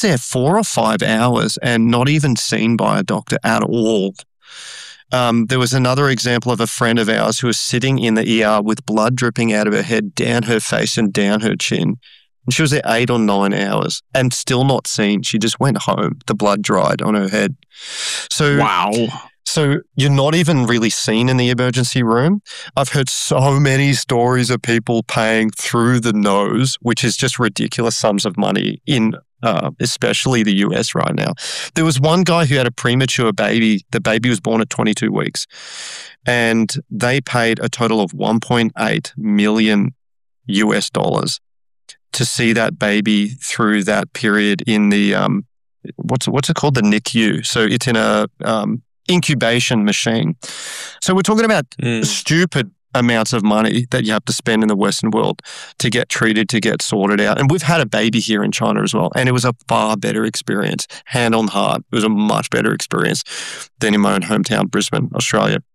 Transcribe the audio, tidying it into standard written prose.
there 4 or 5 hours and not even seen by a doctor at all. There was another example of a friend of ours who was sitting in the ER with blood dripping out of her head, down her face and down her chin. And she was there 8 or 9 hours and still not seen. She just went home. The blood dried on her head. So, wow. So you're not even really seen in the emergency room. I've heard so many stories of people paying through the nose, which is just ridiculous sums of money in especially the US right now. There was one guy who had a premature baby. The baby was born at 22 weeks. And they paid a total of $1.8 million US dollars to see that baby through that period in the, what's it called? The NICU. So it's in a incubation machine. So we're talking about stupid amounts of money that you have to spend in the Western world to get treated, to get sorted out. And we've had a baby here in China as well. And it was a far better experience, hand on heart. It was a much better experience than in my own hometown, Brisbane, Australia.